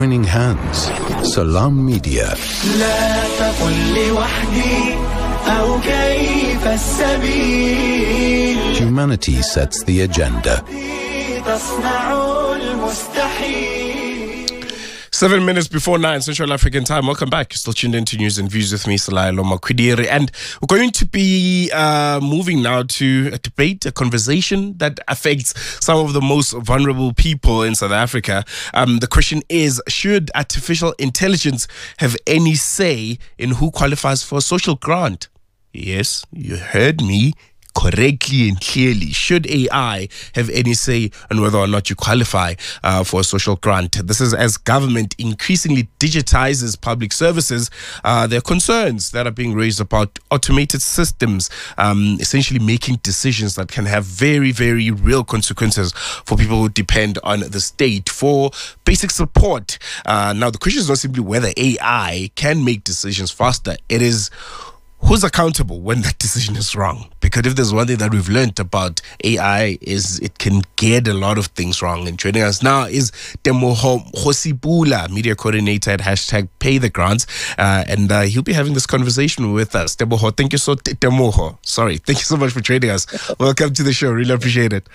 Joining hands, Salam Media. لا تقل لوحدي أو كيف السبيل. Humanity sets the agenda. تصنع المستحيل. 7 minutes before 9 Central African time. Welcome back. You're still tuned into News and Views with me, Salailo Makwidiri. And we're going to be moving now to a debate, a conversation that affects some of the most vulnerable people in South Africa. The question is, should artificial intelligence have any say in who qualifies for a social grant? Yes, you heard me correctly and clearly. Should AI have any say on whether or not you qualify for a social grant? This is as government increasingly digitizes public services. There are concerns that are being raised about automated systems, essentially making decisions that can have very, very real consequences for people who depend on the state for basic support. Now, the question is not simply whether AI can make decisions faster. It is who's accountable when that decision is wrong? Because if there's one thing that we've learned about AI is it can get a lot of things wrong. And joining us now is Temoho Hosipula, media coordinator at #PayTheGrants. And he'll be having this conversation with us. Temoho, thank you so thank you so much for joining us. Welcome to the show. Really appreciate it.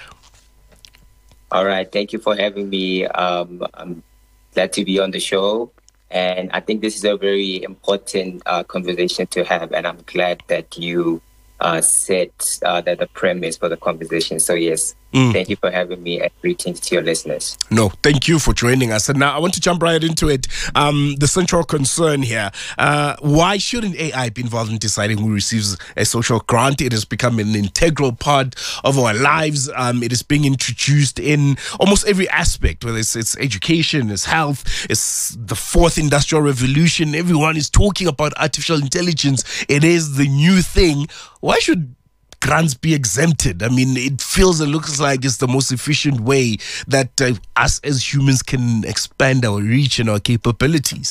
All right. Thank you for having me. I'm glad to be on the show. And I think this is a very important conversation to have, and I'm glad that you set the premise for the conversation. So yes, thank you for having me, and greetings to your listeners. No, thank you for joining us. And now I want to jump right into it. The central concern here, why shouldn't AI be involved in deciding who receives a social grant? It has become an integral part of our lives. It is being introduced in almost every aspect, whether it's education, it's health, it's the fourth industrial revolution. Everyone is talking about artificial intelligence. It is the new thing. Why should grants be exempted? I mean, it looks like it's the most efficient way that us as humans can expand our reach and our capabilities.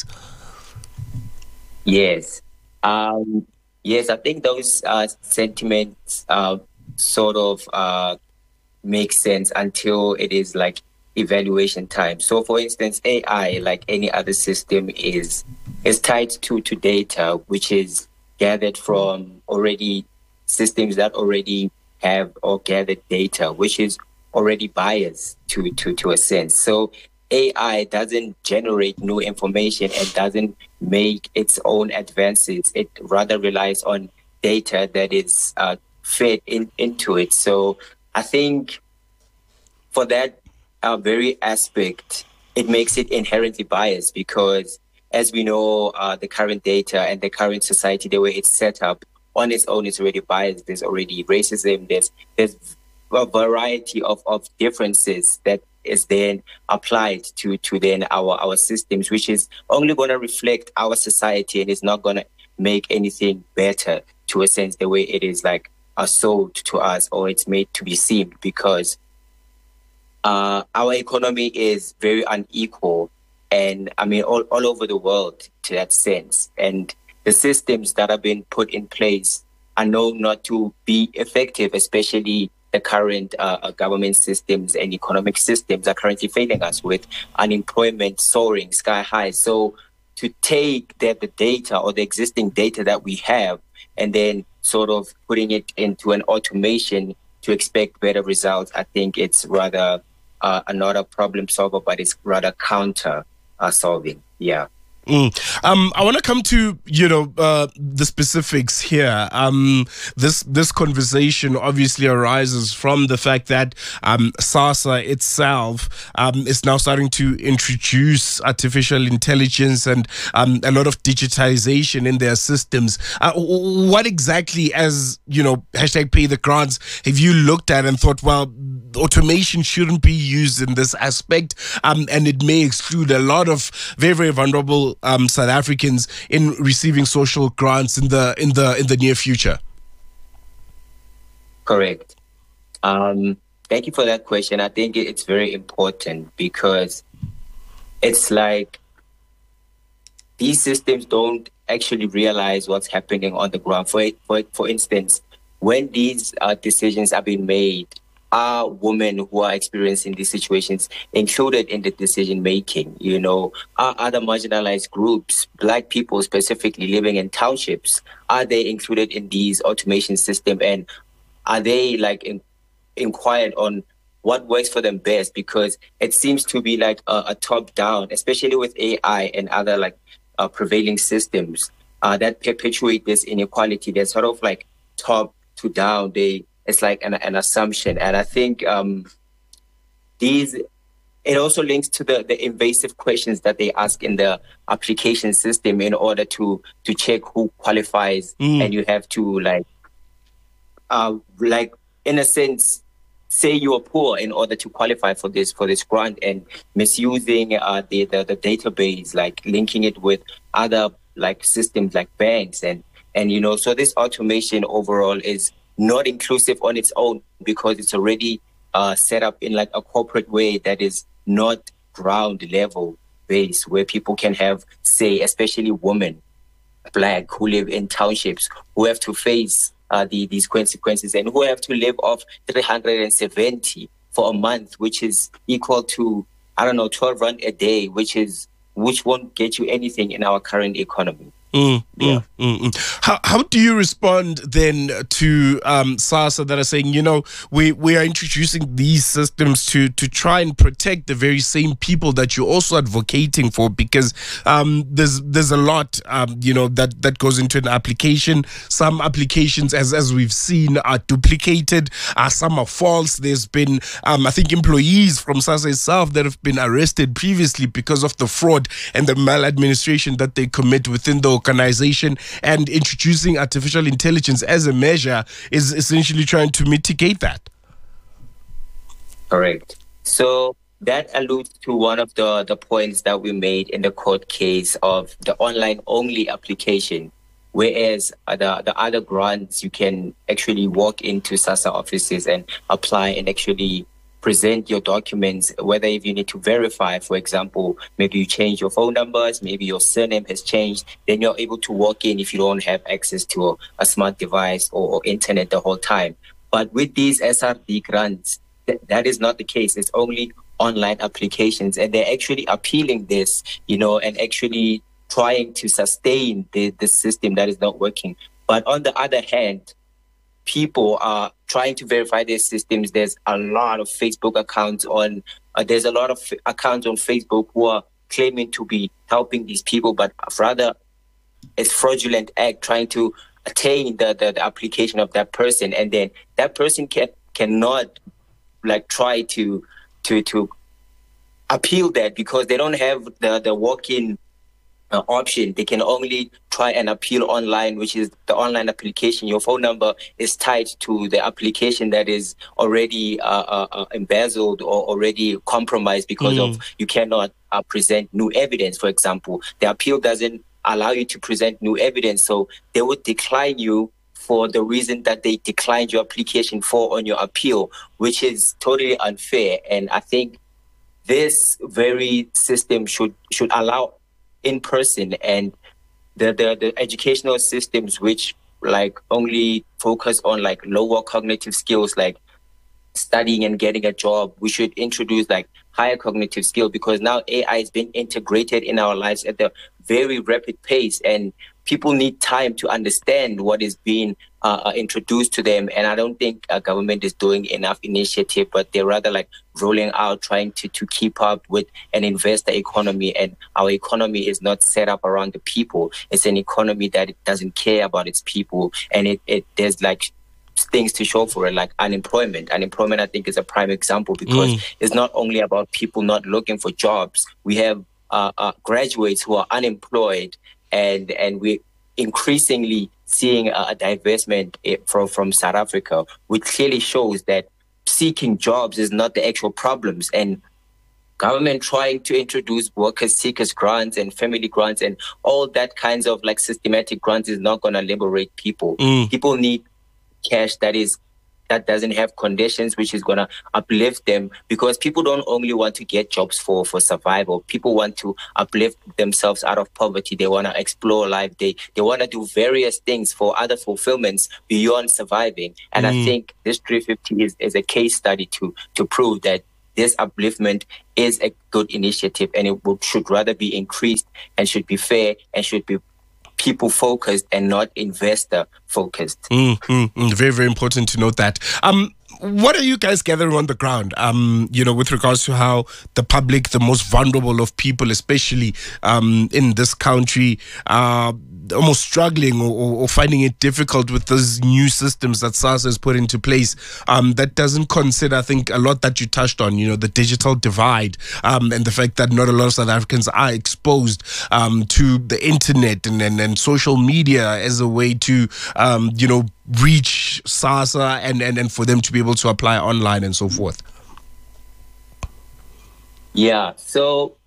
Yes. Yes, I think those sentiments sort of make sense until it is like evaluation time. So for instance, AI, like any other system, is tied to data, which is gathered from systems that already have or gathered data, which is already biased to a sense. So AI doesn't generate new information and doesn't make its own advances. It rather relies on data that is fed into it. So I think for that very aspect, it makes it inherently biased because, as we know, the current data and the current society, the way it's set up, on its own is already biased. There's already racism. There's a variety of differences that is then applied to then our systems, which is only going to reflect our society and is not going to make anything better to a sense the way it is like sold to us or it's made to be seen, because our economy is very unequal, and I mean all over the world to that sense. And the systems that have been put in place are known not to be effective, especially the current government systems and economic systems are currently failing us with unemployment soaring sky high. So to take the data or the existing data that we have and then sort of putting it into an automation to expect better results, I think it's rather not a problem solver, but it's rather counter solving. Yeah. I want to come to the specifics here. This conversation obviously arises from the fact that SASSA itself is now starting to introduce artificial intelligence and a lot of digitization in their systems. What exactly, as #PayTheGrants, have you looked at and thought, well, automation shouldn't be used in this aspect, and it may exclude a lot of very, very vulnerable South Africans in receiving social grants in the near future? Correct. Thank you for that question. I think it's very important because it's like these systems don't actually realize what's happening on the ground. For instance, when these decisions are being made are women who are experiencing these situations included in the decision making? Are other marginalized groups, Black people specifically living in townships, are they included in these automation system, and are they inquired on what works for them best? Because it seems to be like a top down, especially with AI and other prevailing systems that perpetuate this inequality. They're sort of like top to down. It's like an assumption. And I think it also links to the invasive questions that they ask in the application system in order to check who qualifies. And you have to in a sense, say you are poor in order to qualify for this grant, and misusing the database, like linking it with other systems like banks and so this automation overall is not inclusive on its own, because it's already set up in a corporate way that is not ground level based, where people can have say, especially women, Black, who live in townships, who have to face these consequences and who have to live off 370 for a month, which is equal to 12 rand a day, which won't get you anything in our current economy. How do you respond then to SASSA that are saying, we are introducing these systems to try and protect the very same people that you're also advocating for? Because there's a lot that goes into an application. Some applications, as we've seen, are duplicated. Some are false. There's been I think employees from SASSA itself that have been arrested previously because of the fraud and the maladministration that they commit within the organization, and introducing artificial intelligence as a measure is essentially trying to mitigate that. Correct. So that alludes to one of the points that we made in the court case of the online only application, whereas the other grants, you can actually walk into SASSA offices and apply and actually present your documents, whether if you need to verify, for example, maybe you change your phone numbers, maybe your surname has changed, then you're able to walk in if you don't have access to a smart device or internet the whole time. But with these SRD grants, that is not the case. It's only online applications, and they're actually appealing this, and actually trying to sustain the system that is not working. But on the other hand, people are trying to verify their systems. There's a lot of Facebook accounts on Facebook who are claiming to be helping these people, but rather it's fraudulent act trying to attain the application of that person, and then that person cannot try to appeal that, because they don't have the walk-in option. They can only try and appeal online, which is the online application. Your phone number is tied to the application that is already embezzled or already compromised because of you cannot present new evidence. For example, the appeal doesn't allow you to present new evidence, so they would decline you for the reason that they declined your application on your appeal, which is totally unfair. And I think this very system should allow in person, and the educational systems which only focus on lower cognitive skills like studying and getting a job, we should introduce higher cognitive skill, because now AI has been integrated in our lives at a very rapid pace, and people need time to understand what is being introduced to them. And I don't think government is doing enough initiative, but they're rather rolling out, trying to keep up with an investor economy. And our economy is not set up around the people. It's an economy that it doesn't care about its people. And there's things to show for it, like unemployment. Unemployment, I think, is a prime example, because it's not only about people not looking for jobs. We have graduates who are unemployed, and we're increasingly seeing a divestment from South Africa, which clearly shows that seeking jobs is not the actual problems. And government trying to introduce workers seekers grants and family grants and all that kinds of systematic grants is not going to liberate people. People need cash that is that doesn't have conditions which is going to uplift them, because people don't only want to get jobs for survival. People want to uplift themselves out of poverty. They want to explore life. They want to do various things for other fulfillments beyond surviving. And I think this 350 is a case study to prove that this upliftment is a good initiative, and it should rather be increased and should be fair and should be people focused and not investor focused. Very, very important to note that. What are you guys gathering on the ground, with regards to how the public, the most vulnerable of people, especially in this country, almost struggling or finding it difficult with those new systems that SASSA has put into place that doesn't consider, I think, a lot that you touched on, the digital divide and the fact that not a lot of South Africans are exposed to the internet and social media as a way to, reach SASSA and for them to be able to apply online and so forth. Yeah, so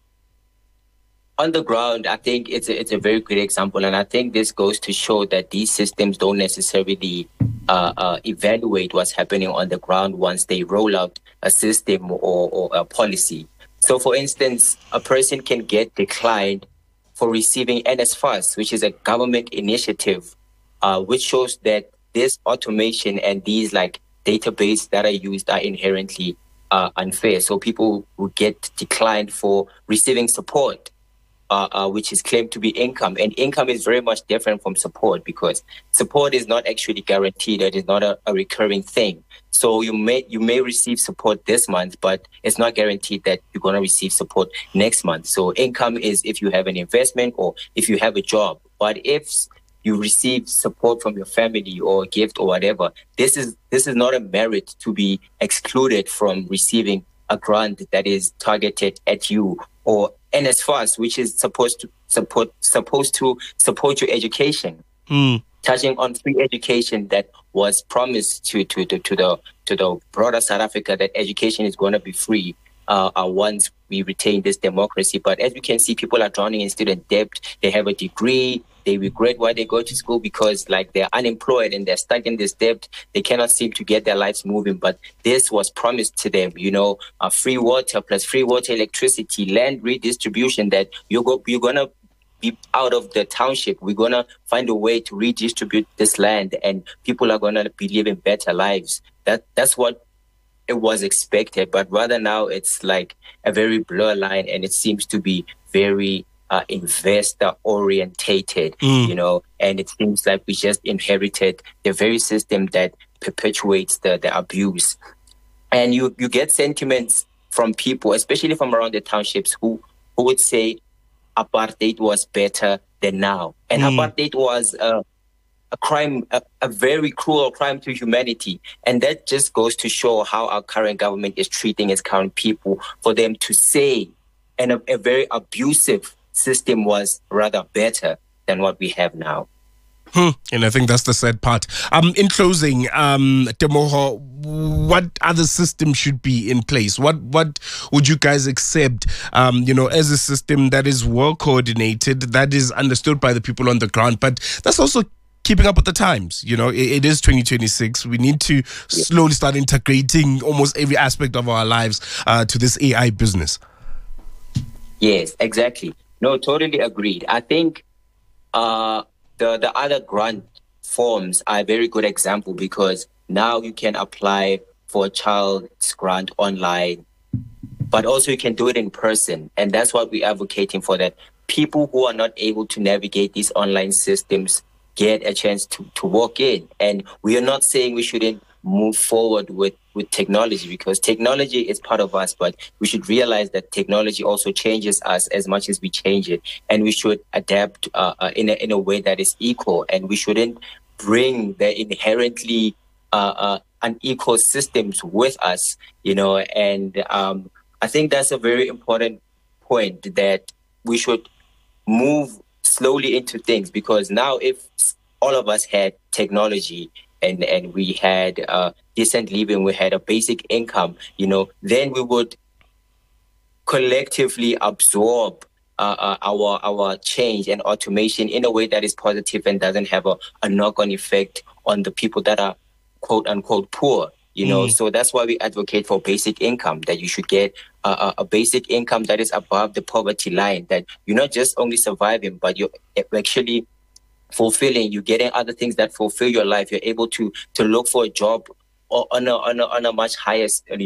on the ground, I think it's a very good example, and I think this goes to show that these systems don't necessarily evaluate what's happening on the ground once they roll out a system or a policy. So, for instance, a person can get declined for receiving NSFAS, which is a government initiative, which shows that this automation and these databases that are used are inherently unfair. So people will get declined for receiving support, which is claimed to be income. And income is very much different from support, because support is not actually guaranteed. It is not a recurring thing. So you may receive support this month, but it's not guaranteed that you're going to receive support next month. So income is if you have an investment or if you have a job. But if you receive support from your family or a gift or whatever, this is not a merit to be excluded from receiving a grant that is targeted at you, or NSFAS, which is supposed to support your education. Touching on free education that was promised to the broader South Africa, that education is going to be free once we retain this democracy. But as we can see, people are drowning in student debt. They have a degree. They regret why they go to school because they're unemployed and they're stuck in this debt. They cannot seem to get their lives moving. But this was promised to them, free water plus free water, electricity, land redistribution, that you're going to be out of the township. We're going to find a way to redistribute this land and people are going to be living better lives. That's what it was expected. But rather now it's like a very blur line, and it seems to be very investor orientated, and it seems like we just inherited the very system that perpetuates the abuse. And you get sentiments from people, especially from around the townships, who would say apartheid was better than now. And apartheid was a crime, a very cruel crime to humanity. And that just goes to show how our current government is treating its current people, for them to say, and a very abusive system was rather better than what we have now. And I think that's the sad part. In closing, Temoho, what other system should be in place? What would you guys accept, as a system that is well coordinated, that is understood by the people on the ground, but that's also keeping up with the times? It is 2026. We need to slowly start integrating almost every aspect of our lives to this AI business. Yes, exactly. No, totally agreed. I think the other grant forms are a very good example, because now you can apply for a child's grant online, but also you can do it in person. And that's what we're advocating for, that people who are not able to navigate these online systems get a chance to walk in. And we are not saying we shouldn't move forward with technology, because technology is part of us, but we should realize that technology also changes us as much as we change it, and we should adapt in a way that is equal, and we shouldn't bring the inherently unequal systems with us, and I think that's a very important point, that we should move slowly into things, because now if all of us had technology and we had decent living, we had a basic income, then we would collectively absorb our change and automation in a way that is positive and doesn't have a knock-on effect on the people that are quote unquote poor. So that's why we advocate for basic income, that you should get a basic income that is above the poverty line, that you're not just only surviving, but you're actually fulfilling, you're getting other things that fulfill your life. You're able to look for a job on a much higher,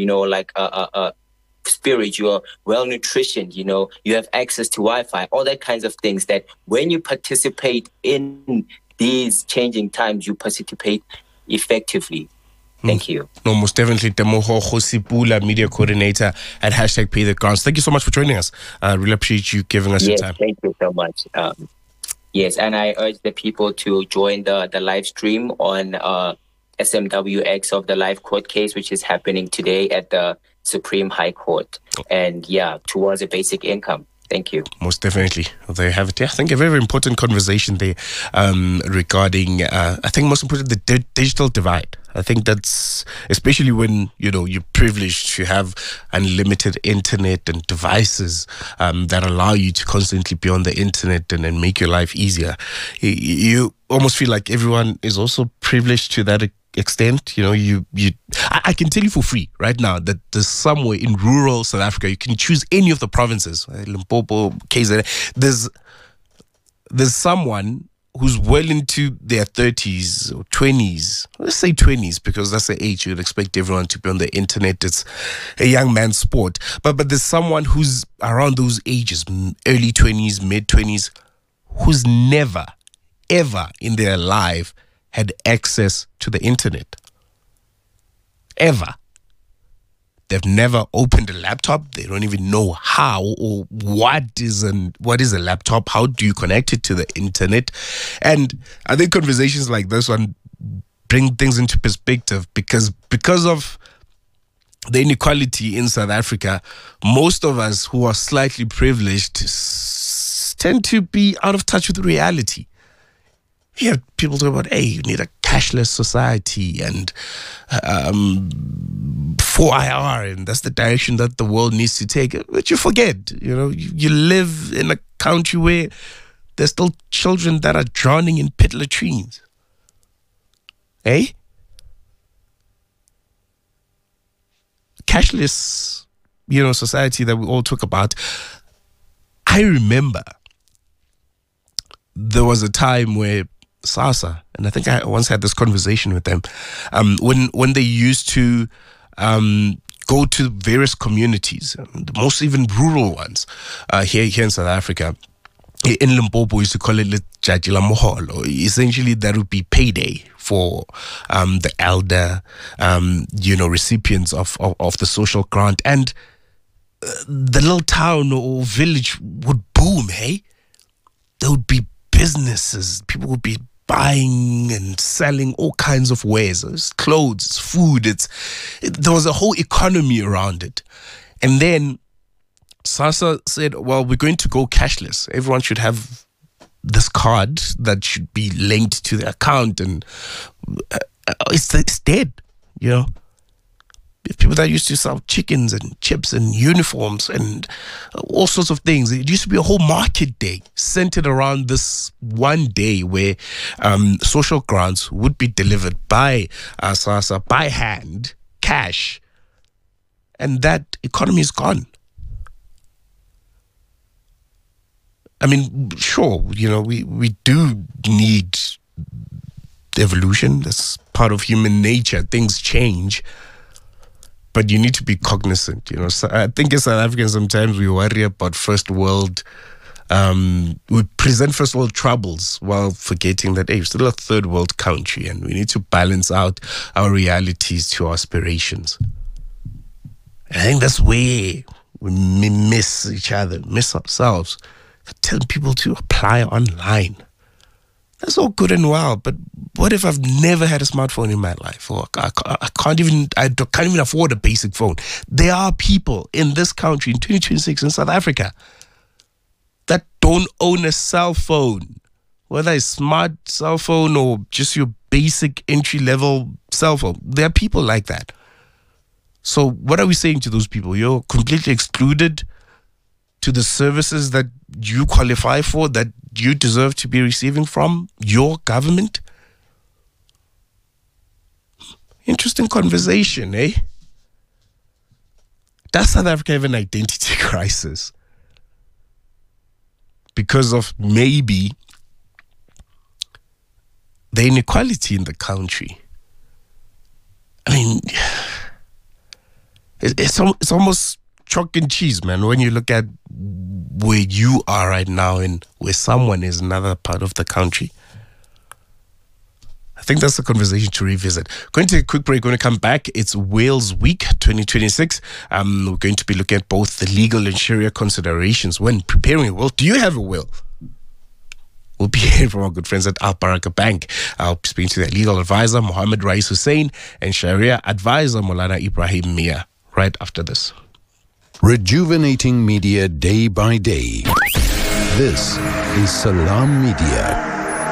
spirit. You're well nutritioned, you have access to Wi-Fi, all that kinds of things, that when you participate in these changing times, you participate effectively. Thank you. No, most definitely. Temoho Khosipula, media coordinator at #PayTheGrants. Thank you so much for joining us. I really appreciate you giving us your time. Thank you so much. Yes, and I urge the people to join the live stream on SMWX of the live court case, which is happening today at the Supreme High Court. And towards a basic income. Thank you. Most definitely. There you have it. Yeah, I think a very important conversation there regarding, I think most important, the digital divide. I think that's, especially when, you're privileged to have unlimited internet and devices that allow you to constantly be on the internet and make your life easier. You almost feel like everyone is also privileged to that extent. I can tell you for free right now that there's somewhere in rural South Africa, you can choose any of the provinces, Limpopo, KZN. There's someone who's well into their 30s or 20s, let's say 20s, because that's the age you'd expect everyone to be on the internet. It's a young man's sport. But there's someone who's around those ages, early 20s, mid 20s, who's never, ever in their life had access to the internet. Ever. They've never opened a laptop. They don't even know how or what is a laptop. How do you connect it to the internet? And I think conversations like this one bring things into perspective because of the inequality in South Africa, most of us who are slightly privileged tend to be out of touch with reality. You hear people talk about, you need a cashless society and 4IR, and that's the direction that the world needs to take. But you forget, you live in a country where there's still children that are drowning in pit latrines. Cashless, society that we all talk about. I remember there was a time where SASSA, and I think I once had this conversation with them, when they used to go to various communities, the most even rural ones, here in South Africa. In Limpopo, we used to call it Letjatji la Moholo. Essentially, that would be payday for the elder, recipients of the social grant. And the little town or village would boom, There would be businesses. People would be buying and selling all kinds of wares. It's clothes, it's food. There was a whole economy around it. And then SASSA said, well, we're going to go cashless. Everyone should have this card that should be linked to the account, and it's dead, People that used to sell chickens and chips and uniforms and all sorts of things. It used to be a whole market day centered around this one day where social grants would be delivered by SASSA, by hand, cash, and that economy is gone. I mean, sure, we do need evolution. That's part of human nature. Things change. But you need to be cognizant, So I think as South Africans, sometimes we worry about first world, we present first world troubles while forgetting that, we're still a third world country and we need to balance out our realities to our aspirations. And I think that's where we miss each other, miss ourselves. Telling people to apply online. That's all good and well, but what if I've never had a smartphone in my life, or I can't even afford a basic phone? There are people in this country in 2026 in South Africa that don't own a cell phone, whether it's smart cell phone or just your basic entry level cell phone. There are people like that. So what are we saying to those people? You're completely excluded to the services that you qualify for, that you deserve to be receiving from your government? Interesting conversation, eh? Does South Africa have an identity crisis? Because of maybe the inequality in the country. I mean, it's almost chalk and cheese, man, when you look at where you are right now and where someone is in another part of the country. I think that's a conversation to revisit. Going to take a quick break. When we come back, it's Wales Week 2026. We're going to be looking at both the legal and Sharia considerations when preparing a will. Do you have a will? We'll be hearing from our good friends at Al Baraka Bank. I'll be speaking to their legal advisor, Mohammed Rais Hussein, and Sharia advisor, Maulana Ibrahim Mia, right after this. Rejuvenating media day by day. This is Salam Media.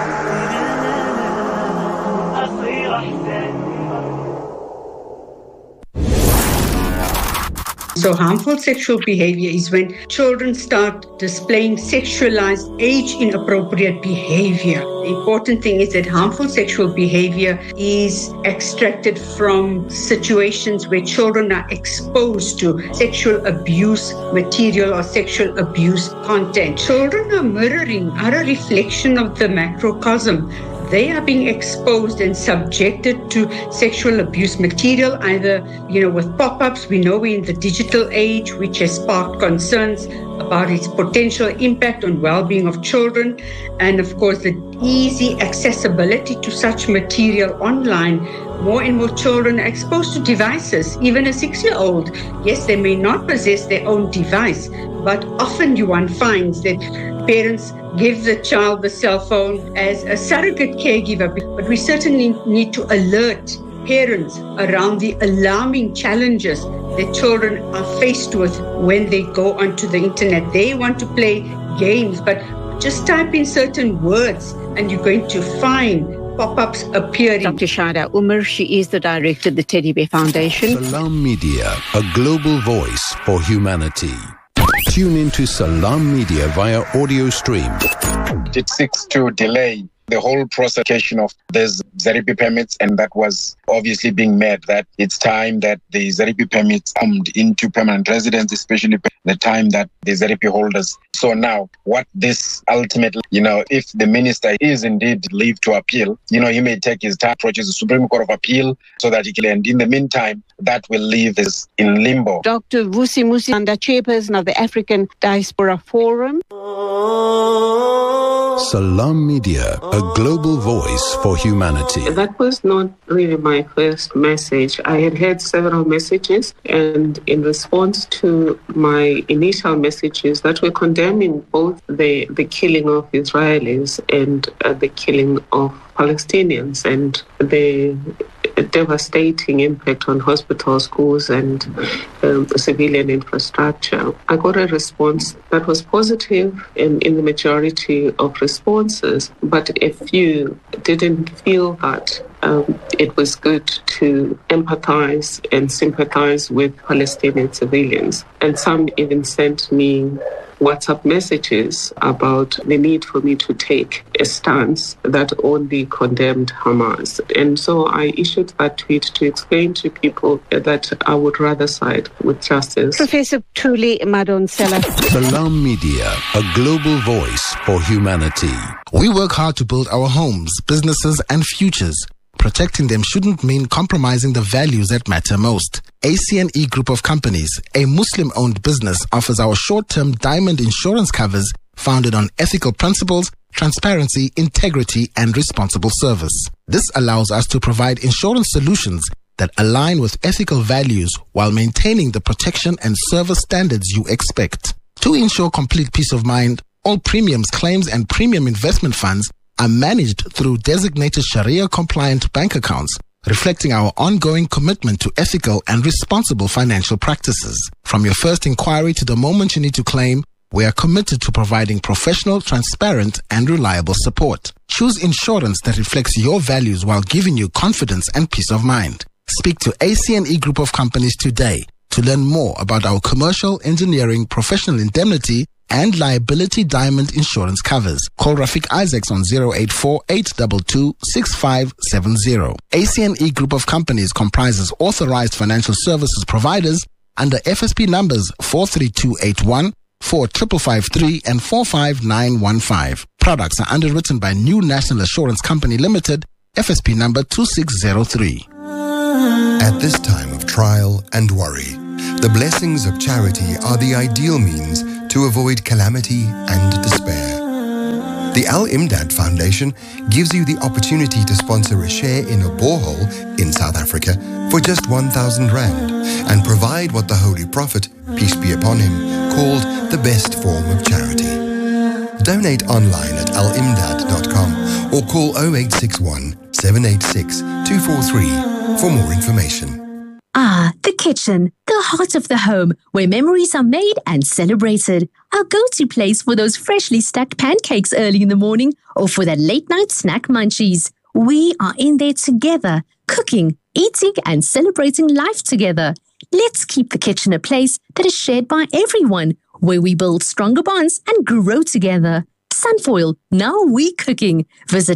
So harmful sexual behavior is when children start displaying sexualized, age-inappropriate behavior. The important thing is that harmful sexual behavior is extracted from situations where children are exposed to sexual abuse material or sexual abuse content. Children are a reflection of the macrocosm. They are being exposed and subjected to sexual abuse material, either, with pop-ups. We know we're in the digital age, which has sparked concerns about its potential impact on well-being of children. And of course, the easy accessibility to such material online. More and more children are exposed to devices. Even a 6-year-old, yes, they may not possess their own device, but often one finds that parents give the child the cell phone as a surrogate caregiver. But we certainly need to alert parents around the alarming challenges that children are faced with when they go onto the internet. They want to play games, but just type in certain words and you're going to find pop-ups appearing. Dr. Shada Umar, she is the director of the Teddy Bear Foundation. Salam Media, a global voice for humanity. Tune into Salam Media via audio stream. It seeks to delay the whole prosecution of these ZRP permits, and that was obviously being met that it's time that the ZRP permits come into permanent residence, especially the time that the ZRP holders. So now, what this ultimately, if the minister is indeed leave to appeal, he may take his time, approaches the Supreme Court of Appeal so that he can, and in the meantime, that will leave us in limbo. Dr. Vusi Musanda, chairperson of the African Diaspora Forum. Salam Media, a global voice for humanity. That was not really my first message. I had heard several messages, and in response to my initial messages that were condemning both the killing of Israelis and the killing of Palestinians and the devastating impact on hospitals, schools, and civilian infrastructure. I got a response that was positive in the majority of responses, but a few didn't feel that it was good to empathize and sympathize with Palestinian civilians. And some even sent me WhatsApp messages about the need for me to take a stance that only condemned Hamas. And so I issued that tweet to explain to people that I would rather side with justice. Professor Thuli Madonsela. Salam Media, a global voice for humanity. We work hard to build our homes, businesses, and futures. Protecting them shouldn't mean compromising the values that matter most. ACNE Group of Companies, a Muslim-owned business, offers our short-term diamond insurance covers founded on ethical principles, transparency, integrity, and responsible service. This allows us to provide insurance solutions that align with ethical values while maintaining the protection and service standards you expect. To ensure complete peace of mind, all premiums, claims, and premium investment funds are managed through designated Sharia-compliant bank accounts, reflecting our ongoing commitment to ethical and responsible financial practices. From your first inquiry to the moment you need to claim, we are committed to providing professional, transparent, and reliable support. Choose insurance that reflects your values while giving you confidence and peace of mind. Speak to ACNE Group of Companies today to learn more about our commercial, engineering, professional indemnity, and liability diamond insurance covers. Call Rafiq Isaacs on 084-822-6570. ACNE Group of Companies comprises authorized financial services providers under FSP numbers 43281, 4553 and 45915. Products are underwritten by New National Assurance Company Limited, FSP number 2603. At this time of trial and worry, the blessings of charity are the ideal means to avoid calamity and despair. The Al Imdad Foundation gives you the opportunity to sponsor a share in a borehole in South Africa for just 1,000 Rand and provide what the Holy Prophet, peace be upon him, called the best form of charity. Donate online at alimdad.com or call 0861 786 243 for more information. Ah, the kitchen, the heart of the home, where memories are made and celebrated. Our go-to place for those freshly stacked pancakes early in the morning or for that late-night snack munchies. We are in there together, cooking, eating and celebrating life together. Let's keep the kitchen a place that is shared by everyone, where we build stronger bonds and grow together. Sunfoil, Now We Cooking. Visit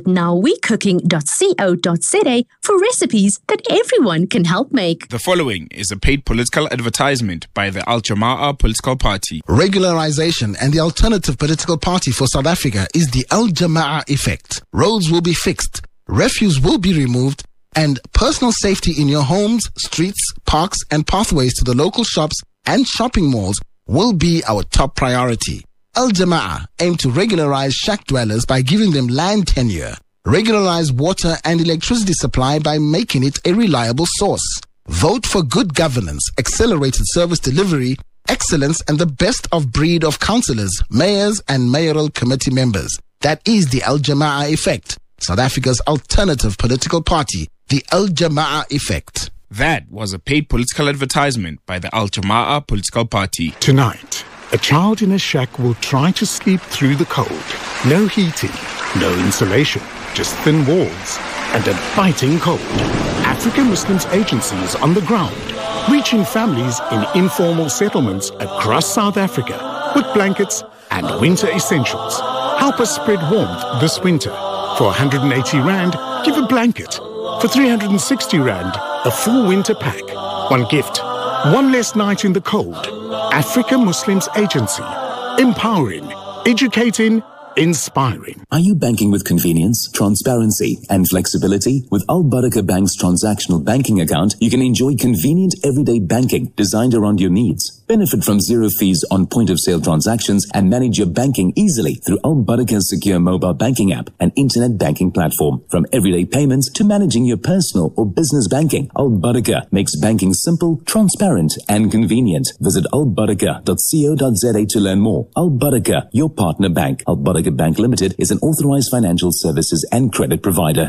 nowwecooking.co.za for recipes that everyone can help make. The following is a paid political advertisement by the Al Jama'ah political party. Regularization and the alternative political party for South Africa is the Al Jama'ah effect. Roads will be fixed, refuse will be removed, and personal safety in your homes, streets, parks, and pathways to the local shops and shopping malls will be our top priority. Al Jama'ah aim to regularize shack dwellers by giving them land tenure, regularize water and electricity supply by making it a reliable source. Vote for good governance, accelerated service delivery, excellence, and the best of breed of councillors, mayors, and mayoral committee members. That is the Al Jama'ah effect, South Africa's alternative political party, the Al Jama'ah effect. That was a paid political advertisement by the Al Jama'ah political party. Tonight, a child in a shack will try to sleep through the cold. No heating, no insulation, just thin walls and a biting cold. African Muslims Agency is on the ground, reaching families in informal settlements across South Africa with blankets and winter essentials. Help us spread warmth this winter. For 180 Rand, give a blanket. For 360 Rand, a full winter pack. One gift, one less night in the cold. African Muslims Agency. Empowering, educating, inspiring. Are you banking with convenience, transparency, and flexibility? With Al Barakah Bank's transactional banking account, you can enjoy convenient everyday banking designed around your needs. Benefit from zero fees on point-of-sale transactions and manage your banking easily through Al Barakah's secure mobile banking app and internet banking platform. From everyday payments to managing your personal or business banking, Al Barakah makes banking simple, transparent, and convenient. Visit albarakah.co.za to learn more. Al Barakah, your partner bank. Al Barakah Bank Limited is an authorized financial services and credit provider.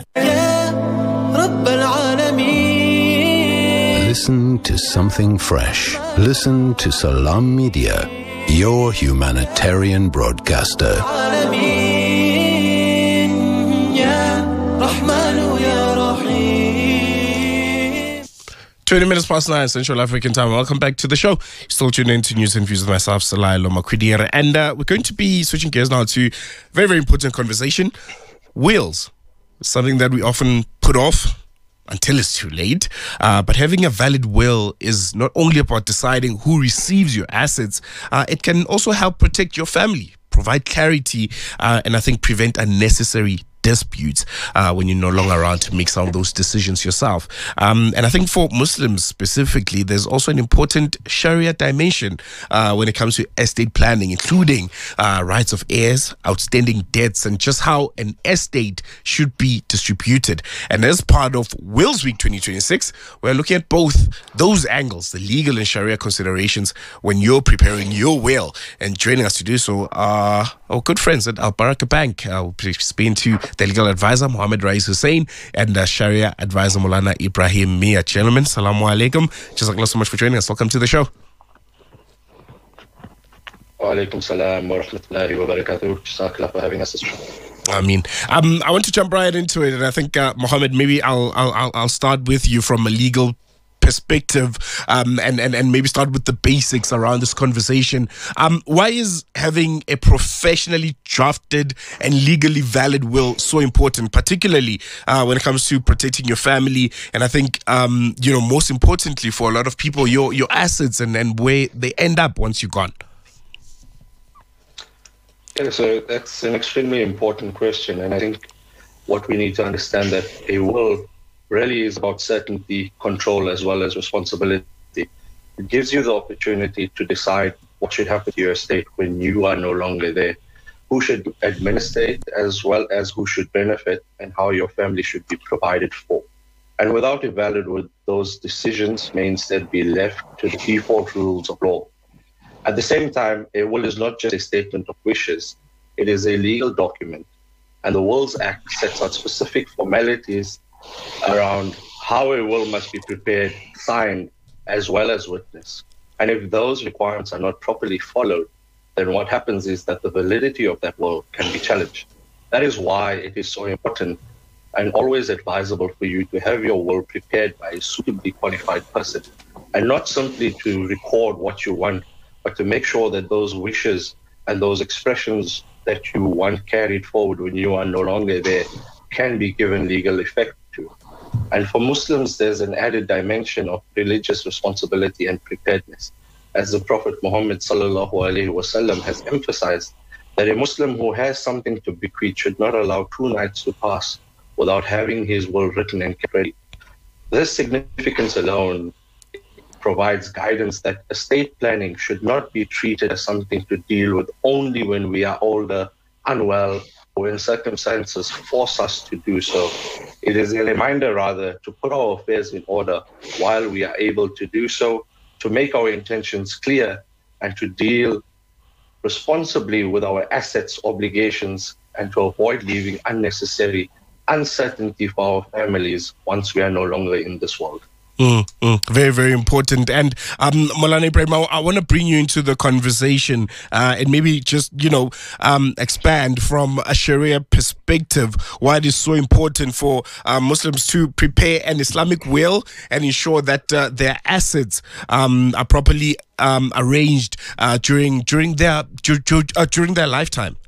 Listen to something fresh. Listen to Salam Media, your humanitarian broadcaster. 20 minutes past 9 Central African time. Welcome back to the show. Still tuned in to News and Views with myself, Salailo Makwidire. And we're going to be switching gears now to a very, very important conversation. Wills. Something that we often put off until it's too late. But having a valid will is not only about deciding who receives your assets, it can also help protect your family, provide clarity, and I think prevent unnecessary disputes when you're no longer around to make some of those decisions yourself. And I think for Muslims specifically, there's also an important Sharia dimension when it comes to estate planning, including rights of heirs, outstanding debts, and just how an estate should be distributed. And as part of Wills Week 2026, we're looking at both those angles, the legal and Sharia considerations when you're preparing your will. And joining us to do so are our good friends at Al Barakah Bank. We'll be speaking to the legal advisor, Mohammed Rais Hussein, and Sharia advisor, Maulana Ibrahim Mia. Gentlemen, Assalamu alaikum. Jazakallah so much for joining us. Welcome to the show. Wa alaikum salam wa rahmatullahi wa barakatuh. Jazakallah for having us. I mean, I want to jump right into it, and I think, Mohammed, maybe I'll start with you from a legal perspective, and maybe start with the basics around this conversation. Why is having a professionally drafted and legally valid will so important, particularly when it comes to protecting your family? And I think, most importantly for a lot of people, your assets and where they end up once you're gone. Yeah, so that's an extremely important question. And I think what we need to understand that a will really is about certainty, control, as well as responsibility. It gives you the opportunity to decide what should happen to your estate when you are no longer there, who should administer it, as well as who should benefit, and how your family should be provided for. And without a valid will, those decisions may instead be left to the default rules of law. At the same time, a will is not just a statement of wishes, it is a legal document. And the Wills Act sets out specific formalities around how a will must be prepared, signed, as well as witnessed. And if those requirements are not properly followed, then what happens is that the validity of that will can be challenged. That is why it is so important and always advisable for you to have your will prepared by a suitably qualified person, and not simply to record what you want, but to make sure that those wishes and those expressions that you want carried forward when you are no longer there can be given legal effect to. And for Muslims, there's an added dimension of religious responsibility and preparedness. As the Prophet Muhammad sallallahu alaihi wasallam has emphasized, that a Muslim who has something to bequeath should not allow 2 nights to pass without having his will written and kept ready. This significance alone provides guidance that estate planning should not be treated as something to deal with only when we are older, unwell, or when circumstances force us to do so. It is a reminder, rather, to put our affairs in order while we are able to do so, to make our intentions clear, and to deal responsibly with our assets, obligations, and to avoid leaving unnecessary uncertainty for our families once we are no longer in this world. Very, very important. And Maulana Ibrahim, I want to bring you into the conversation and maybe just, expand from a Sharia perspective why it is so important for Muslims to prepare an Islamic will and ensure that their assets are properly arranged during their lifetime.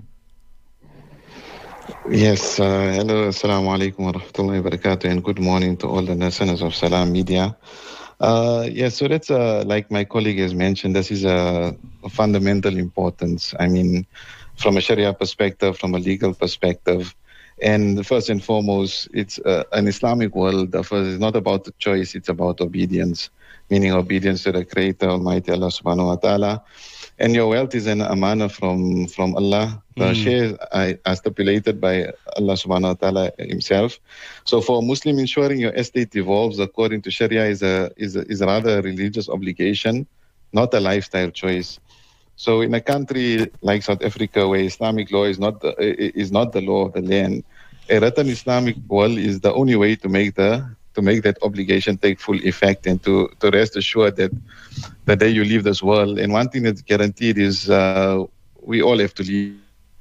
Yes, hello, assalamu alaikum wa rahmatullahi wa barakatuh, and good morning to all the listeners of Salam Media. Yes, so that's like my colleague has mentioned, this is a fundamental importance. I mean, from a Sharia perspective, from a legal perspective, and first and foremost, it's an Islamic world. It's not about the choice, it's about obedience, meaning obedience to the Creator, Almighty Allah subhanahu wa ta'ala. And your wealth is an amana from Allah. The shares are stipulated by Allah subhanahu wa ta'ala himself. So for a Muslim, ensuring your estate evolves according to Sharia is rather a religious obligation, not a lifestyle choice. So in a country like South Africa, where Islamic law is not the law of the land, a written Islamic will is the only way to make that obligation take full effect, and to rest assured that the day you leave this world, and one thing that's guaranteed is we all have to leave.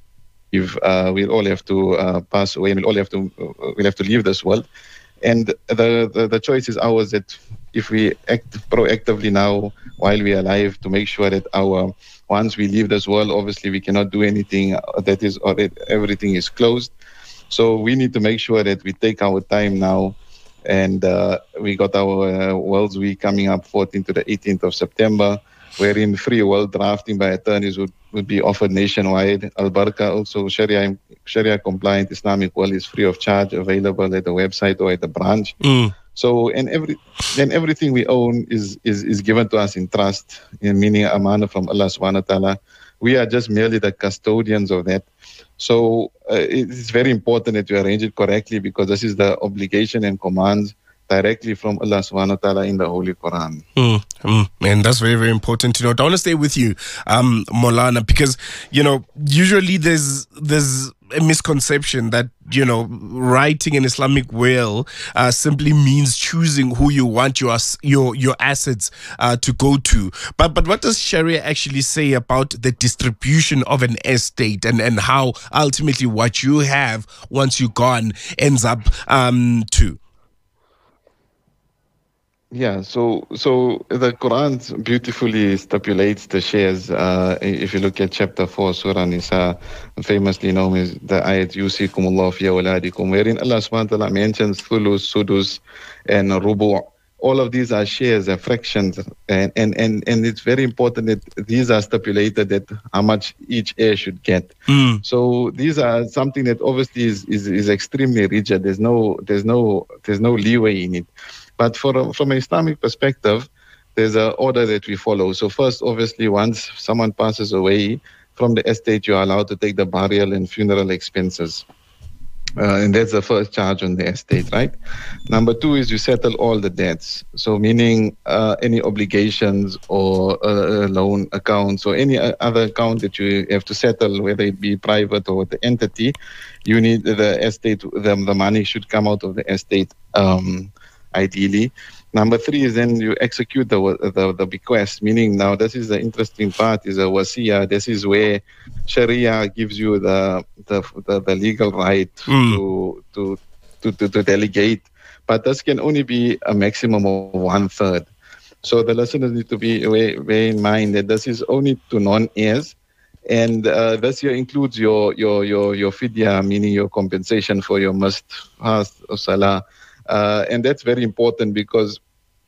We'll all have to pass away, and we'll have to leave this world. And the choice is ours, that if we act proactively now while we are alive to make sure that once we leave this world, obviously we cannot do anything everything is closed. So we need to make sure that we take our time now. And we got our World's Week coming up 14th to the 18th of September, wherein free will drafting by attorneys would be offered nationwide. Al-Baraka, also Sharia compliant Islamic will, is free of charge, available at the website or at the branch. So and everything we own is given to us in trust, meaning amana from Allah subhanahu wa ta'ala. We are just merely the custodians of that. So it's very important that you arrange it correctly, because this is the obligation and commands directly from Allah subhanahu wa ta'ala in the Holy Quran. And that's very, very important to note. I want to stay with you, Maulana, because, usually there's a misconception that, writing an Islamic will simply means choosing who you want your assets to go to. But what does Sharia actually say about the distribution of an estate and how ultimately what you have once you're gone ends up to? Yeah, so the Quran beautifully stipulates the shares. If you look at chapter 4, Surah Nisa, famously known as the ayat Yusikumullah fi awladikum, wherein Allah subhanahu wa ta'ala mentions thulus, sudus, and rubu'. All of these are shares, are fractions, and it's very important that these are stipulated that how much each heir should get. So these are something that obviously is extremely rigid. There's no leeway in it. But from an Islamic perspective, there's an order that we follow. So first, obviously, once someone passes away from the estate, you're allowed to take the burial and funeral expenses. And that's the first charge on the estate, right? Number 2 is you settle all the debts. So meaning any obligations or loan accounts or any other account that you have to settle, whether it be private or with the entity, you need the estate, the money should come out of the estate. Ideally. Number 3 is then you execute the bequest, meaning now this is the interesting part, is a wasiya. This is where Sharia gives you the legal right to delegate, but this can only be a maximum of 1/3. So the listeners need to bear in mind that this is only to non-heirs, and this year includes your fidya, meaning your compensation for your must fast or salah. And that's very important because,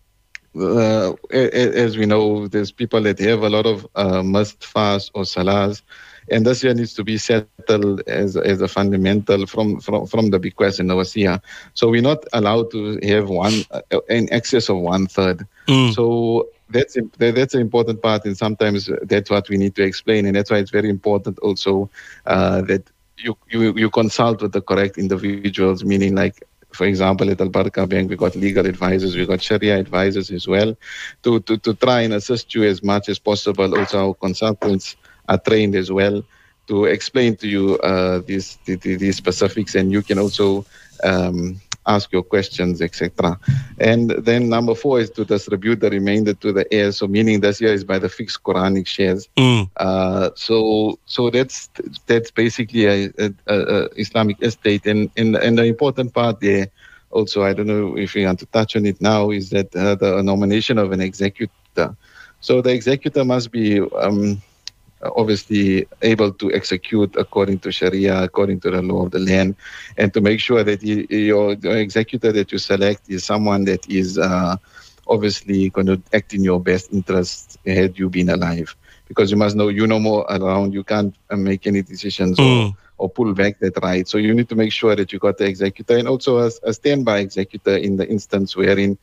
as we know, there's people that have a lot of must fast or salahs, and this year needs to be settled as a fundamental from the bequest and the wasiya. So we're not allowed to have in excess of 1/3. So that's an important part, and sometimes that's what we need to explain, and that's why it's very important also that you consult with the correct individuals, meaning like, for example, at Al Barakah Bank, we got legal advisors, we got Sharia advisors as well, to try and assist you as much as possible. Also, our consultants are trained as well to explain to you these specifics, and you can also ask your questions, etc. And then number 4 is to distribute the remainder to the heirs. So meaning this year is by the fixed Quranic shares. So that's basically a Islamic estate. And the important part there also, I don't know if you want to touch on it now, is that the nomination of an executor. So the executor must be obviously able to execute according to Sharia, according to the law of the land, and to make sure that the executor that you select is someone that is obviously going to act in your best interest had you been alive. Because you must know, you know more around, you can't make any decisions or pull back that right. So you need to make sure that you got the executor, and also a standby executor in the instance wherein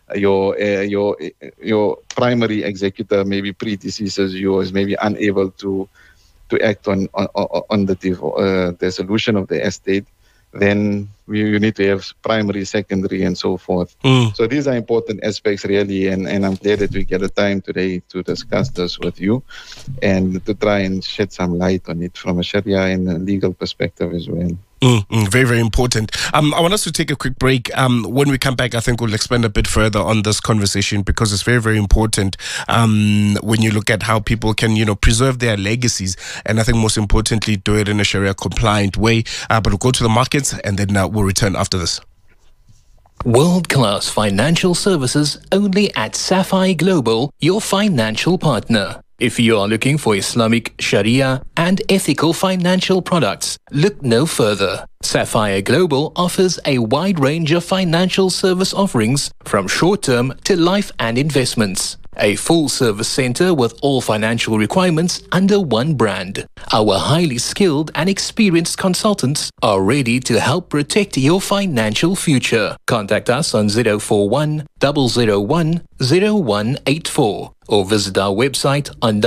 your primary executor maybe predecessors you, is maybe unable to act on the dissolution of the estate. Then you need to have primary, secondary, and so forth. So these are important aspects, really, and I'm glad that we get the time today to discuss this with you and to try and shed some light on it from a Sharia and a legal perspective as well. Very, very important. I want us to take a quick break. When we come back, I think we'll expand a bit further on this conversation, because it's very, very important when you look at how people can, preserve their legacies, and I think most importantly, do it in a Sharia compliant way. But we'll go to the markets, and then we'll return after this. World-class financial services only at Sapphire Global, your financial partner. If you are looking for Islamic, Sharia and ethical financial products, look no further. Sapphire Global offers a wide range of financial service offerings, from short-term to life and investments. A full-service center with all financial requirements under one brand. Our highly skilled and experienced consultants are ready to help protect your financial future. Contact us on 041 001 0184 or visit our website on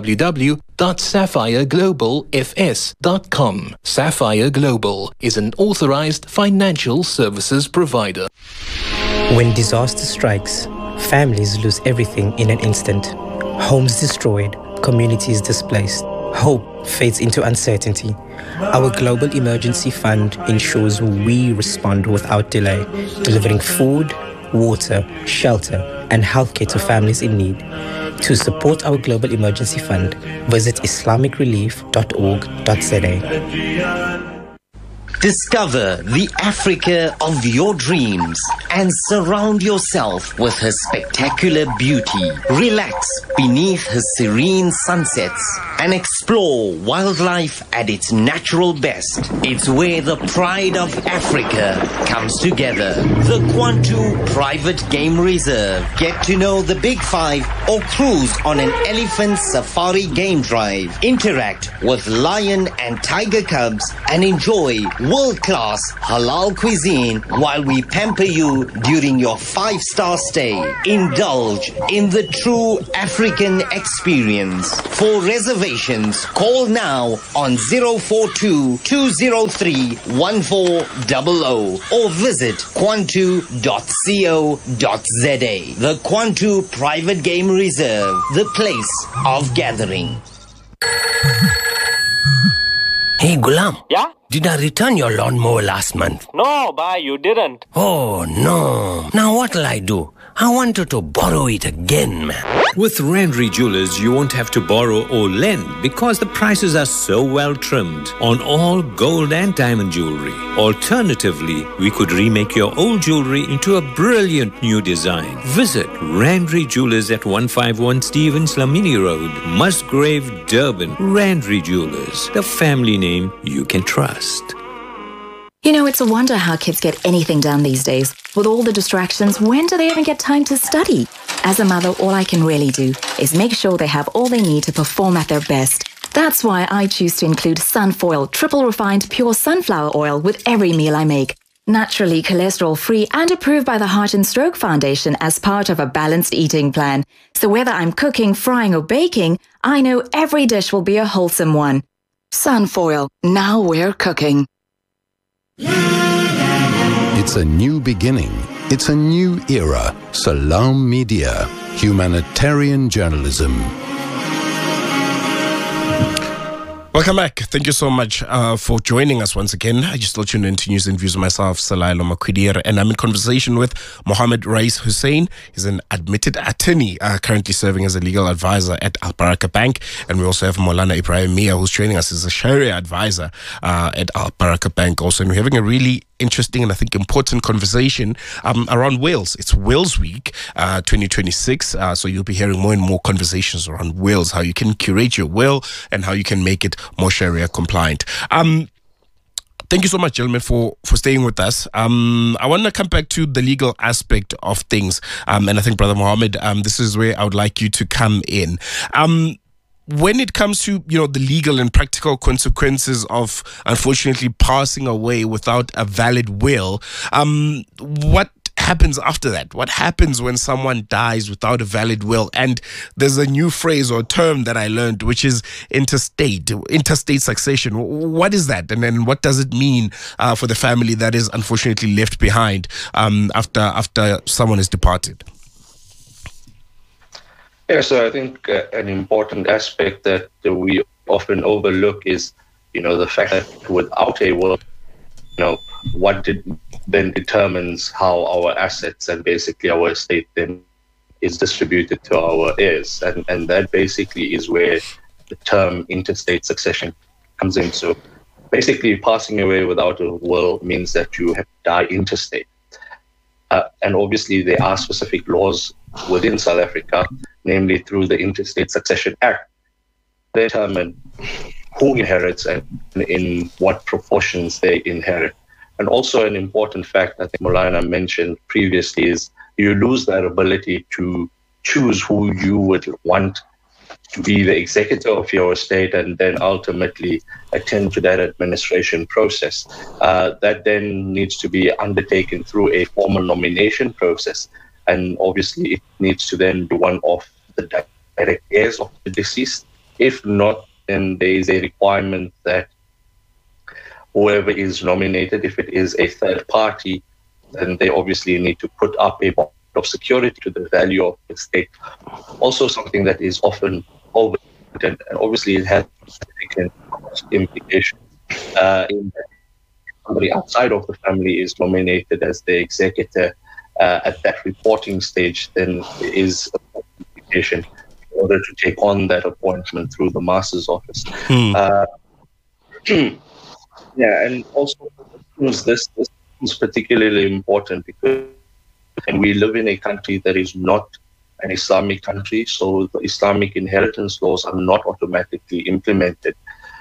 www.sapphireglobalfs.com. Sapphire Global is an authorized financial services provider. When disaster strikes, families lose everything in an instant. Homes destroyed, communities displaced. Hope fades into uncertainty. Our Global Emergency Fund ensures we respond without delay, delivering food, water, shelter, and healthcare to families in need. To support our Global Emergency Fund, visit islamicrelief.org.za. Discover the Africa of your dreams and surround yourself with her spectacular beauty. Relax beneath her serene sunsets and explore wildlife at its natural best. It's where the pride of Africa comes together. The Kwantu Private Game Reserve. Get to know the Big Five or cruise on an elephant safari game drive. Interact with lion and tiger cubs and enjoy world-class halal cuisine while we pamper you during your 5-star stay. Indulge in the true African experience. For reservations, call now on 042-203-1400 or visit kwantu.co.za. The Kwantu Private Game Reserve, the place of gathering. Hey, Gulam. Yeah? Did I return your lawnmower last month? No, bhai, you didn't. Oh, no. Now what'll I do? I wanted to borrow it again, man. With Randry Jewelers, you won't have to borrow or lend because the prices are so well trimmed on all gold and diamond jewelry. Alternatively, we could remake your old jewelry into a brilliant new design. Visit Randry Jewelers at 151 Stevens Lamini Road, Musgrave, Durban. Randry Jewelers, the family name you can trust. You know, it's a wonder how kids get anything done these days. With all the distractions, when do they even get time to study? As a mother, all I can really do is make sure they have all they need to perform at their best. That's why I choose to include Sunfoil, triple refined pure sunflower oil with every meal I make. Naturally cholesterol-free and approved by the Heart and Stroke Foundation as part of a balanced eating plan. So whether I'm cooking, frying or baking, I know every dish will be a wholesome one. Sunfoil, now we're cooking. It's a new beginning. It's a new era. Salam Media. Humanitarian journalism. Welcome back. Thank you so much for joining us once again. I just let you know into News and Views myself, Salail Makwidire, and I'm in conversation with Mohammed Rais Hussein. He's an admitted attorney, currently serving as a legal advisor at Al Baraka Bank. And we also have Maulana Ibrahim Mia, who's training us as a Sharia advisor at Al Baraka Bank also. And we're having a really interesting and I think important conversation around wills. It's Wills Week 2026, so you'll be hearing more and more conversations around wills, how you can curate your will and how you can make it more Sharia compliant. Thank you so much, gentlemen, for staying with us. I want to come back to the legal aspect of things, and I think, Brother Mohammed, this is where I would like you to come in. When it comes to, the legal and practical consequences of, unfortunately, passing away without a valid will, what happens after that? What happens when someone dies without a valid will? And there's a new phrase or term that I learned, which is interstate succession. What is that? And then what does it mean for the family that is unfortunately left behind after someone is departed? Yeah, so I think an important aspect that we often overlook is, the fact that without a will, what then determines how our assets and basically our estate then is distributed to our heirs. And that basically is where the term interstate succession comes in. So basically passing away without a will means that you have to die interstate. And obviously there are specific laws within South Africa, namely through the Interstate Succession Act, they determine who inherits and in what proportions they inherit. And also an important fact I think Maulana mentioned previously is you lose that ability to choose who you would want to be the executor of your estate and then ultimately attend to that administration process. That then needs to be undertaken through a formal nomination process. And obviously it needs to then be one of the direct heirs of the deceased. If not, then there is a requirement that whoever is nominated, if it is a third party, then they obviously need to put up a bond of security to the value of the estate. Also something that is often overlooked, and obviously it has significant implications in that somebody outside of the family is nominated as the executor at that reporting stage, then there is a implication in order to take on that appointment through the master's office. Yeah, and also this is particularly important because we live in a country that is not an Islamic country, so the Islamic inheritance laws are not automatically implemented.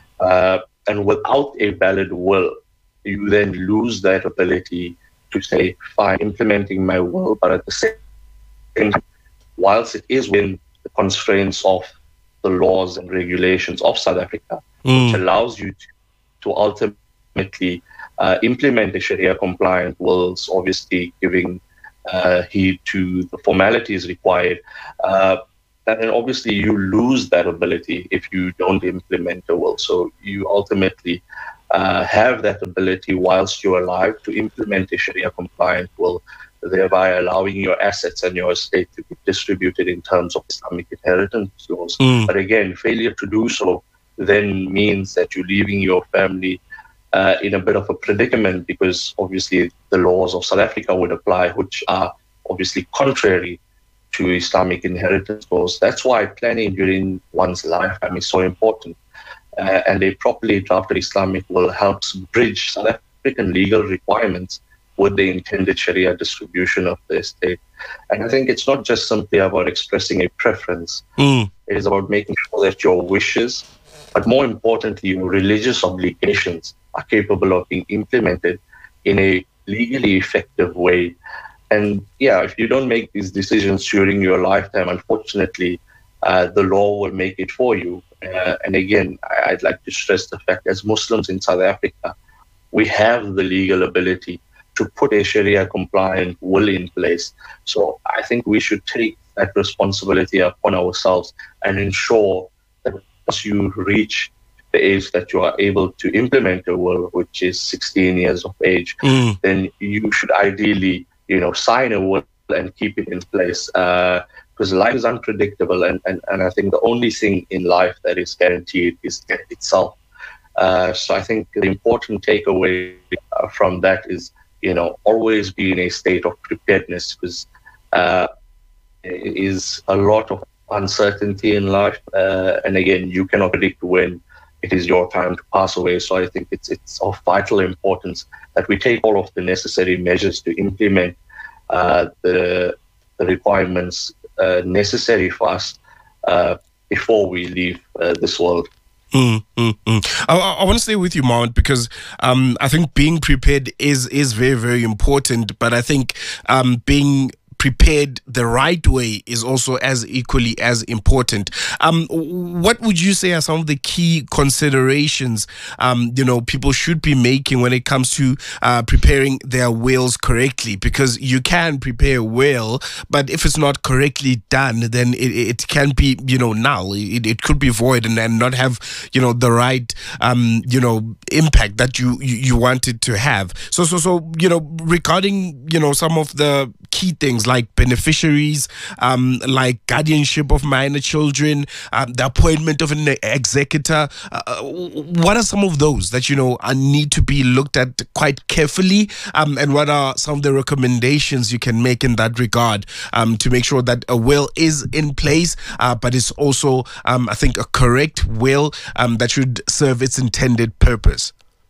And without a valid will, you then lose that ability to say, fine, implementing my will, but at the same time, whilst it is within the constraints of the laws and regulations of South Africa, which allows you to ultimately implement the Sharia-compliant wills, obviously giving heed to the formalities required. And then obviously you lose that ability if you don't implement a will. So you ultimately have that ability whilst you're alive to implement a Sharia-compliant will, thereby allowing your assets and your estate to be distributed in terms of Islamic inheritance laws. But again, failure to do so then means that you're leaving your family in a bit of a predicament, because obviously the laws of South Africa would apply, which are obviously contrary to Islamic inheritance laws. That's why planning during one's lifetime is so important. And a properly drafted Islamic will helps bridge South African legal requirements with the intended Sharia distribution of the estate. And I think it's not just simply about expressing a preference. It is about making sure that your wishes, but more importantly, your religious obligations are capable of being implemented in a legally effective way. And yeah, if you don't make these decisions during your lifetime, unfortunately, the law will make it for you. And again, I'd like to stress the fact, as Muslims in South Africa, we have the legal ability to put a Sharia-compliant will in place. So I think we should take that responsibility upon ourselves and ensure that once you reach the age that you are able to implement a will, which is 16 years of age, then you should ideally, sign a will and keep it in place. Because life is unpredictable, and I think the only thing in life that is guaranteed is death itself. So I think the important takeaway from that is, always be in a state of preparedness, because there is a lot of uncertainty in life. And again, you cannot predict when it is your time to pass away. So I think it's of vital importance that we take all of the necessary measures to implement the requirements necessary for us before we leave this world. I want to stay with you, Mount, because I think being prepared is very, very important. But I think being prepared the right way is also as equally as important. What would you say are some of the key considerations people should be making when it comes to preparing their wills correctly? Because you can prepare a will, but if it's not correctly done, then it can be null. It could be void and not have the right impact that you want it to have. So regarding some of the key things like beneficiaries, like guardianship of minor children, the appointment of an executor. What are some of those that need to be looked at quite carefully, and what are some of the recommendations you can make in that regard to make sure that a will is in place, but it's also, I think, a correct will that should serve its intended purpose?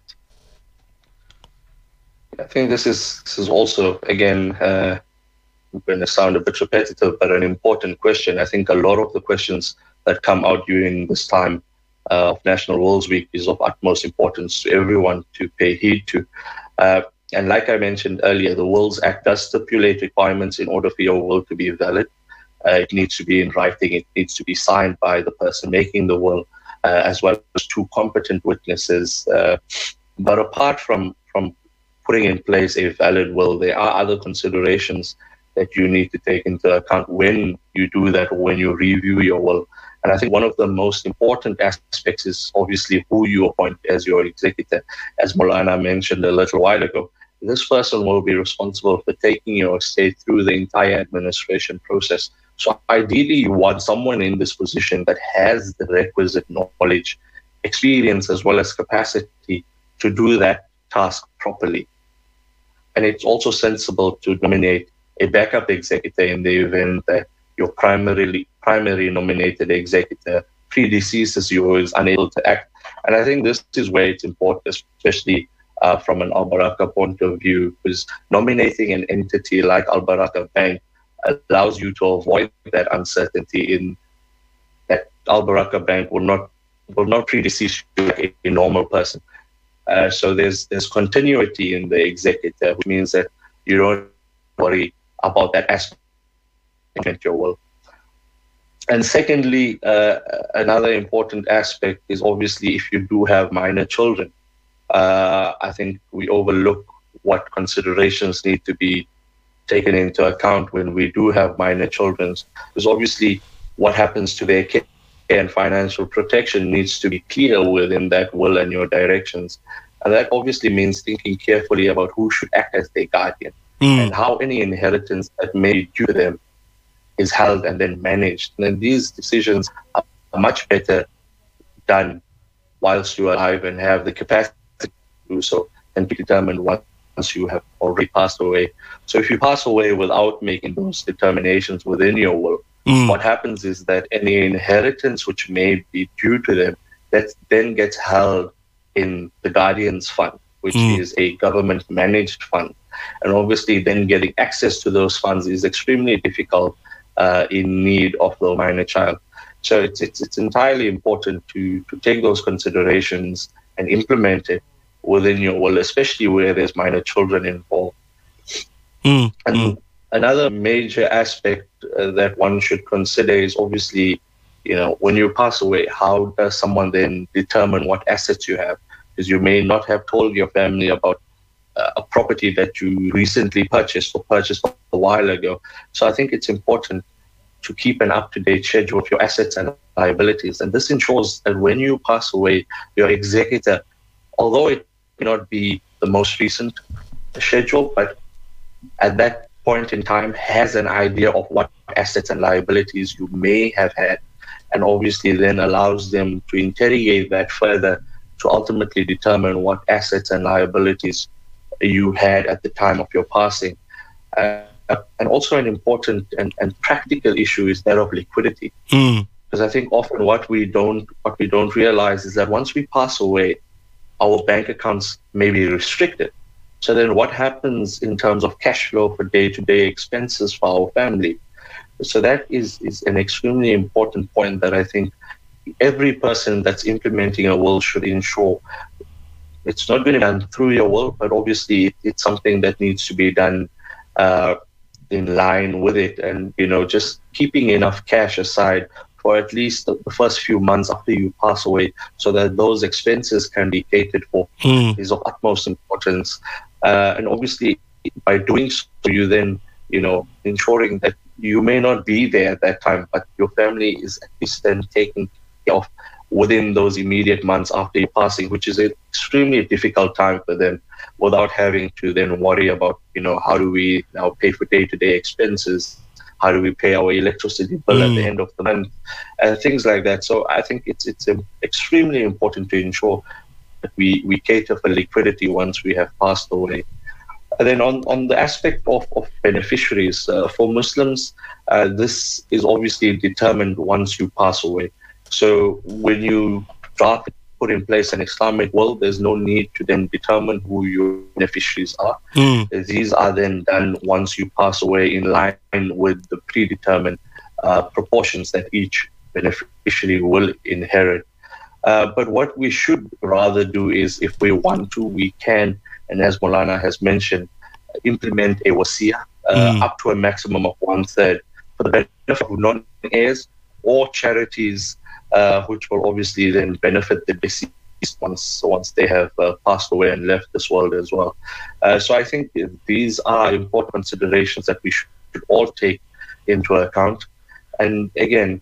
I think this is also, again, going to sound a bit repetitive, but an important question. I think a lot of the questions that come out during this time of National Wills Week is of utmost importance to everyone to pay heed to. And like I mentioned earlier, the Wills Act does stipulate requirements in order for your will to be valid. It needs to be in writing. It needs to be signed by the person making the will, as well as two competent witnesses. But apart from putting in place a valid will, there are other considerations that you need to take into account when you do that or when you review your will. And I think one of the most important aspects is obviously who you appoint as your executor. As Maulana mentioned a little while ago, this person will be responsible for taking your estate through the entire administration process. So ideally, you want someone in this position that has the requisite knowledge, experience, as well as capacity to do that task properly. And it's also sensible to nominate a backup executor in the event that your primary nominated executor predeceases you or is unable to act And I think this is where it's important, especially from an Al Baraka point of view, because nominating an entity like Al Baraka Bank allows you to avoid that uncertainty in that Al Baraka Bank will not predecease you like a normal person. So there's continuity in the executor, which means that you don't worry about that aspect of your will. And secondly, another important aspect is obviously if you do have minor children, I think we overlook what considerations need to be taken into account when we do have minor children. Because obviously what happens to their care and financial protection needs to be clear within that will and your directions. And that obviously means thinking carefully about who should act as their guardian and how any inheritance that may be due to them is held and then managed. And then these decisions are much better done whilst you are alive and have the capacity to do so and be determined once you have already passed away. So if you pass away without making those determinations within your will, what happens is that any inheritance which may be due to them, that then gets held in the Guardian's Fund, which is a government-managed fund. And obviously then getting access to those funds is extremely difficult in need of the minor child. So it's entirely important to take those considerations and implement it within your will, especially where there's minor children involved. And another major aspect that one should consider is obviously, when you pass away, how does someone then determine what assets you have? Because you may not have told your family about a property that you recently purchased or purchased a while ago. So I think it's important to keep an up-to-date schedule of your assets and liabilities. And this ensures that when you pass away, your executor, although it may not be the most recent schedule, but at that point in time has an idea of what assets and liabilities you may have had, and obviously then allows them to interrogate that further to ultimately determine what assets and liabilities you had at the time of your passing. And also an important and practical issue is that of liquidity. Because I think often what we don't realize is that once we pass away, our bank accounts may be restricted. So then what happens in terms of cash flow for day-to-day expenses for our family? So that is an extremely important point that I think every person that's implementing a will should ensure. It's not going to be done through your will, but obviously it's something that needs to be done in line with it. And, just keeping enough cash aside for at least the first few months after you pass away so that those expenses can be catered for is of utmost importance. And obviously, by doing so, you then, ensuring that you may not be there at that time, but your family is at least then taken care of within those immediate months after your passing, which is an extremely difficult time for them without having to then worry about, how do we now pay for day-to-day expenses? How do we pay our electricity bill at the end of the month? And things like that. So I think it's extremely important to ensure that we cater for liquidity once we have passed away. And then on the aspect of beneficiaries, for Muslims, this is obviously determined once you pass away. So when you put in place an Islamic will, there's no need to then determine who your beneficiaries are. These are then done once you pass away in line with the predetermined proportions that each beneficiary will inherit. But what we should rather do is, if we want to, we can, and as Maulana has mentioned, implement a wasiyah up to a maximum of 1/3 for the benefit of non-heirs or charities, which will obviously then benefit the deceased once they have passed away and left this world as well. So I think these are important considerations that we should all take into account. And again,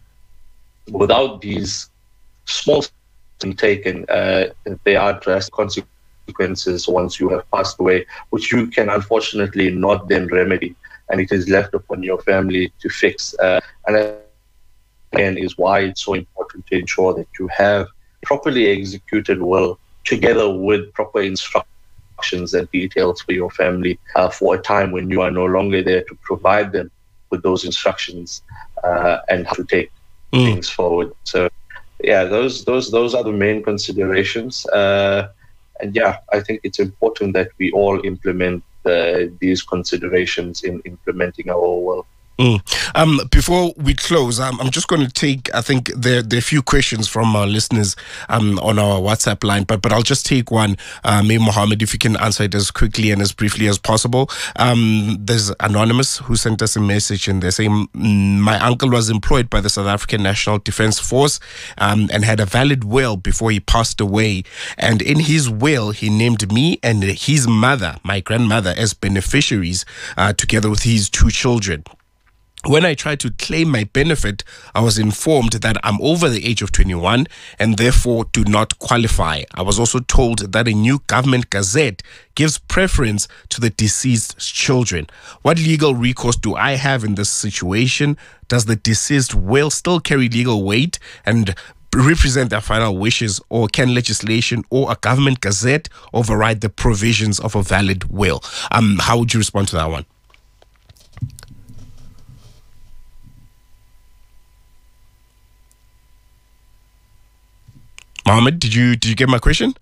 without these small steps taken, there are drastic consequences once you have passed away, which you can unfortunately not then remedy, and it is left upon your family to fix. And again, is why it's so important to ensure that you have properly executed will together with proper instructions and details for your family for a time when you are no longer there to provide them with those instructions and how to take things forward. So yeah, those are the main considerations. And yeah, I think it's important that we all implement these considerations in implementing our will. Before we close, I'm just going to take, I think there are a few questions from our listeners on our WhatsApp line, but I'll just take one. Maybe Mohammed, if you can answer it as quickly and as briefly as possible. There's Anonymous who sent us a message, and they're saying, my uncle was employed by the South African National Defence Force and had a valid will before he passed away. And in his will, he named me and his mother, my grandmother, as beneficiaries together with his 2 children. When I tried to claim my benefit, I was informed that I'm over the age of 21 and therefore do not qualify. I was also told that a new government gazette gives preference to the deceased's children. What legal recourse do I have in this situation? Does the deceased will still carry legal weight and represent their final wishes, or can legislation or a government gazette override the provisions of a valid will? How would you respond to that one? Mohammed, did you get my question?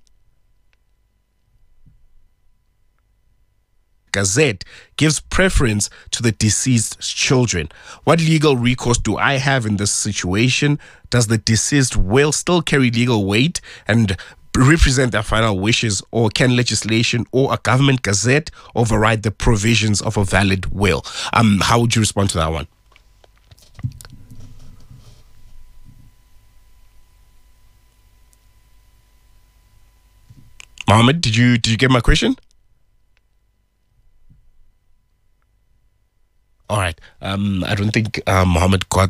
Gazette gives preference to the deceased's children. What legal recourse do I have in this situation? Does the deceased will still carry legal weight and represent their final wishes, or can legislation or a government gazette override the provisions of a valid will? How would you respond to that one? Mohammed, did you get my question? All right. I don't think Mohammed got